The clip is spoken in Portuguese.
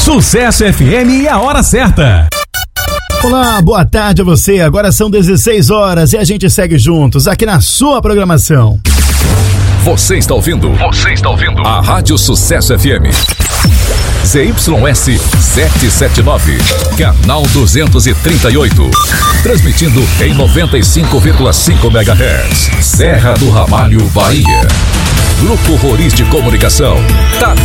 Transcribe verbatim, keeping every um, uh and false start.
Sucesso F M e a hora certa. Olá, boa tarde a você. Agora são dezesseis horas e a gente segue juntos aqui na sua programação. Você está ouvindo? Você está ouvindo? A Rádio Sucesso F M. Z Y S setecentos e setenta e nove, canal duzentos e trinta e oito. Transmitindo em noventa e cinco vírgula cinco megahertz. Serra do Ramalho, Bahia. Grupo Roriz de Comunicação. Tá